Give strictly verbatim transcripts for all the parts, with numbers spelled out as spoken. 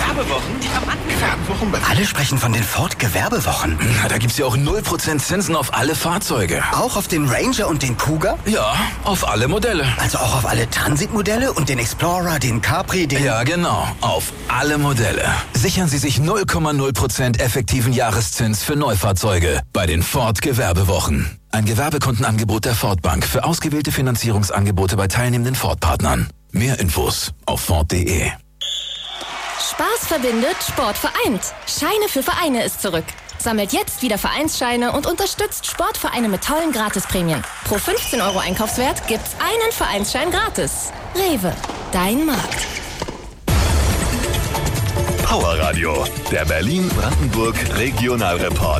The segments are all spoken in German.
Gewerbewochen, die haben angefangen. Gewerbewochen? Alle sprechen von den Ford Gewerbewochen. Na, da gibt's ja auch null Prozent Zinsen auf alle Fahrzeuge. Auch auf den Ranger und den Kuga? Ja, auf alle Modelle. Also auch auf alle Transit-Modelle und den Explorer, den Capri, den... Ja, genau. Auf alle Modelle. Sichern Sie sich null Komma null Prozent effektiven Jahreszins für Neufahrzeuge bei den Ford Gewerbewochen. Ein Gewerbekundenangebot der Ford Bank für ausgewählte Finanzierungsangebote bei teilnehmenden Ford-Partnern. Mehr Infos auf Ford punkt de. Spaß verbindet, Sport vereint. Scheine für Vereine ist zurück. Sammelt jetzt wieder Vereinsscheine und unterstützt Sportvereine mit tollen Gratisprämien. Pro fünfzehn Euro Einkaufswert gibt's einen Vereinsschein gratis. Rewe, dein Markt. Power Radio, der Berlin-Brandenburg Regionalreport.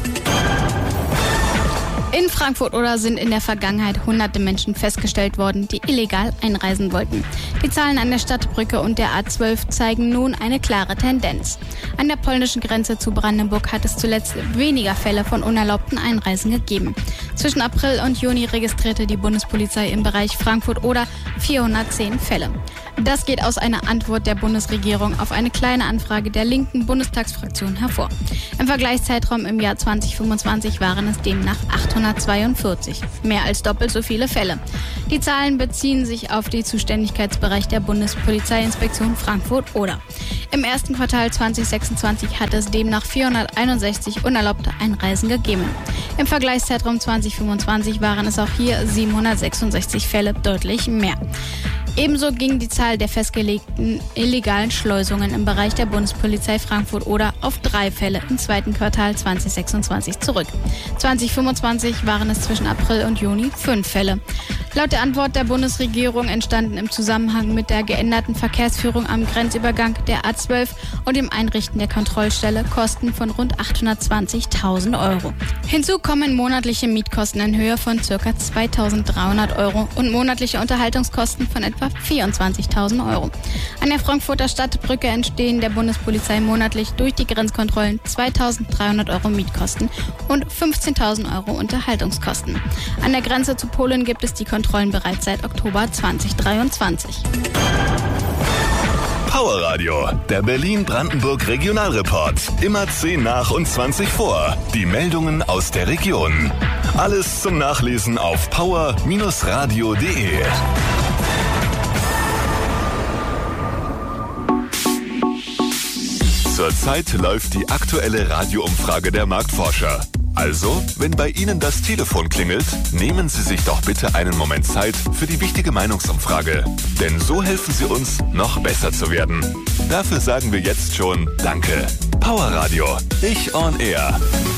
In Frankfurt-Oder sind in der Vergangenheit hunderte Menschen festgestellt worden, die illegal einreisen wollten. Die Zahlen an der Stadtbrücke und der A zwölf zeigen nun eine klare Tendenz. An der polnischen Grenze zu Brandenburg hat es zuletzt weniger Fälle von unerlaubten Einreisen gegeben. Zwischen April und Juni registrierte die Bundespolizei im Bereich Frankfurt-Oder vierhundertzehn Fälle. Das geht aus einer Antwort der Bundesregierung auf eine kleine Anfrage der linken Bundestagsfraktion hervor. Im Vergleichszeitraum im Jahr zwanzig fünfundzwanzig waren es demnach achthundertzweiundvierzig, mehr als doppelt so viele Fälle. Die Zahlen beziehen sich auf den Zuständigkeitsbereich der Bundespolizeiinspektion Frankfurt-Oder. Im ersten Quartal zwanzig sechsundzwanzig hat es demnach vierhunderteinundsechzig unerlaubte Einreisen gegeben. Im Vergleichszeitraum zwanzig fünfundzwanzig waren es auch hier siebenhundertsechsundsechzig Fälle, deutlich mehr. Ebenso ging die Zahl der festgelegten illegalen Schleusungen im Bereich der Bundespolizei Frankfurt-Oder auf drei Fälle im zweiten Quartal zwanzig sechsundzwanzig zurück. zwanzig fünfundzwanzig waren es zwischen April und Juni fünf Fälle. Laut der Antwort der Bundesregierung entstanden im Zusammenhang mit der geänderten Verkehrsführung am Grenzübergang der A zwölf und dem Einrichten der Kontrollstelle Kosten von rund achthundertzwanzigtausend Euro. Hinzu kommen monatliche Mietkosten in Höhe von ca. zweitausenddreihundert Euro und monatliche Unterhaltungskosten von etwa vierundzwanzigtausend Euro. An der Frankfurter Stadtbrücke entstehen der Bundespolizei monatlich durch die Grenzkontrollen zweitausenddreihundert Euro Mietkosten und fünfzehntausend Euro Unterhaltungskosten. An der Grenze zu Polen gibt es die Kontrollen bereits seit Oktober zweitausenddreiundzwanzig. Power Radio, der Berlin-Brandenburg Regionalreport. Immer zehn nach und zwanzig vor. Die Meldungen aus der Region. Alles zum Nachlesen auf power radio punkt de. Zurzeit läuft die aktuelle Radioumfrage der Marktforscher. Also, wenn bei Ihnen das Telefon klingelt, nehmen Sie sich doch bitte einen Moment Zeit für die wichtige Meinungsumfrage. Denn so helfen Sie uns, noch besser zu werden. Dafür sagen wir jetzt schon Danke. Power Radio, ich on air.